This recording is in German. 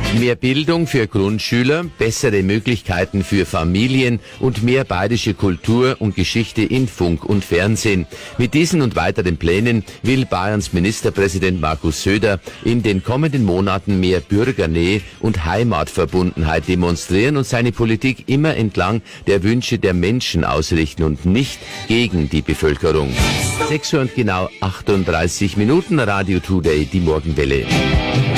Mehr Bildung für Grundschüler, bessere Möglichkeiten für Familien und mehr bayerische Kultur und Geschichte in Funk und Fernsehen. Mit diesen und weiteren Plänen will Bayerns Ministerpräsident Markus Söder in den kommenden Monaten mehr Bürgernähe und Heimatverbundenheit demonstrieren und seine Politik immer entlang der Wünsche der Menschen ausrichten und nicht gegen die Bevölkerung. 6 Uhr und genau 38 Minuten, Radio Today, die Morgenwelle.